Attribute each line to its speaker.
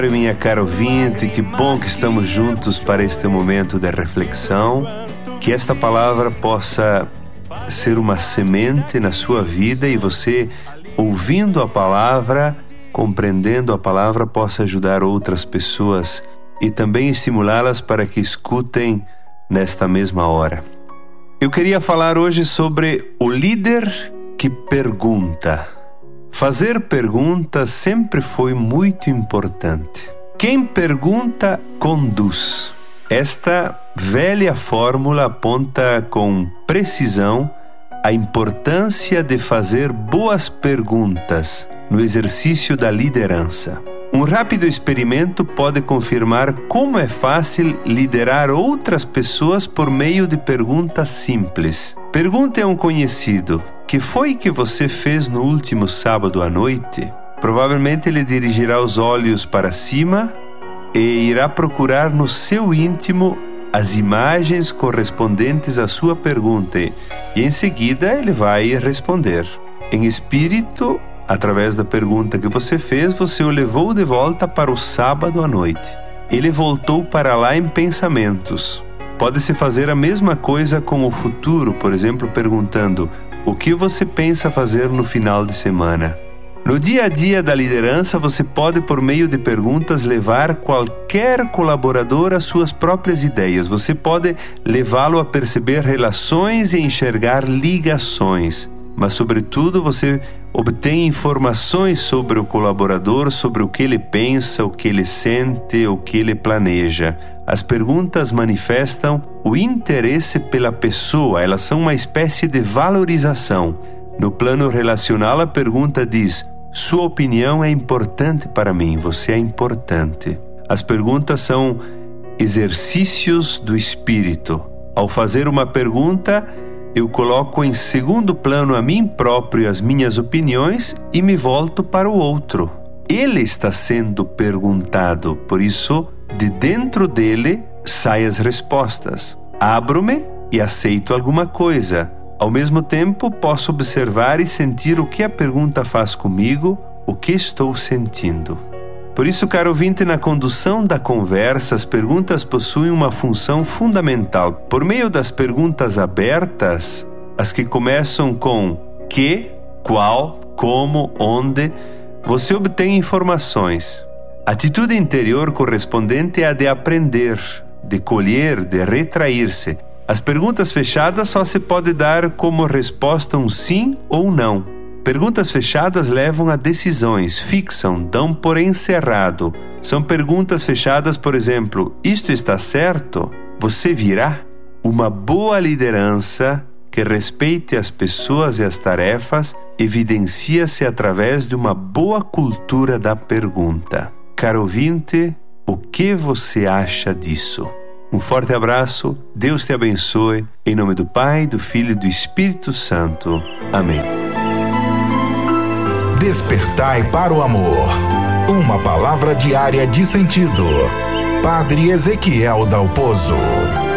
Speaker 1: Minha cara ouvinte, que bom que estamos juntos para este momento de reflexão. Que esta palavra possa ser uma semente na sua vida e você, ouvindo a palavra, compreendendo a palavra, possa ajudar outras pessoas e também estimulá-las para que escutem nesta mesma hora. Eu queria falar hoje sobre o líder que pergunta. Fazer perguntas sempre foi muito importante. Quem pergunta, conduz. Esta velha fórmula aponta com precisão a importância de fazer boas perguntas no exercício da liderança. Um rápido experimento pode confirmar como é fácil liderar outras pessoas por meio de perguntas simples. Pergunte a um conhecido: "Que foi que você fez no último sábado à noite?" Provavelmente ele dirigirá os olhos para cima e irá procurar no seu íntimo as imagens correspondentes à sua pergunta e em seguida ele vai responder. Em espírito, através da pergunta que você fez, você o levou de volta para o sábado à noite. Ele voltou para lá em pensamentos. Pode-se fazer a mesma coisa com o futuro, por exemplo, perguntando: "O que você pensa fazer no final de semana?" No dia a dia da liderança, você pode, por meio de perguntas, levar qualquer colaborador às suas próprias ideias. Você pode levá-lo a perceber relações e enxergar ligações. Mas, sobretudo, você obtém informações sobre o colaborador, sobre o que ele pensa, o que ele sente, o que ele planeja. As perguntas manifestam o interesse pela pessoa, elas são uma espécie de valorização. No plano relacional, a pergunta diz: "Sua opinião é importante para mim, você é importante." As perguntas são exercícios do espírito. Ao fazer uma pergunta, eu coloco em segundo plano a mim próprio e as minhas opiniões e me volto para o outro. Ele está sendo perguntado, por isso, de dentro dele saem as respostas. Abro-me e aceito alguma coisa. Ao mesmo tempo, posso observar e sentir o que a pergunta faz comigo, o que estou sentindo. Por isso, caro ouvinte, na condução da conversa, as perguntas possuem uma função fundamental. Por meio das perguntas abertas, as que começam com que, qual, como, onde, você obtém informações. A atitude interior correspondente é a de aprender, de colher, de retrair-se. As perguntas fechadas só se pode dar como resposta um sim ou não. Perguntas fechadas levam a decisões, fixam, dão por encerrado. São perguntas fechadas, por exemplo: "Isto está certo? Você virá?" Uma boa liderança que respeite as pessoas e as tarefas evidencia-se através de uma boa cultura da pergunta. Caro ouvinte, o que você acha disso? Um forte abraço, Deus te abençoe, em nome do Pai, do Filho e do Espírito Santo. Amém.
Speaker 2: Despertai para o amor. Uma palavra diária de sentido. Padre Ezequiel Dalpozo.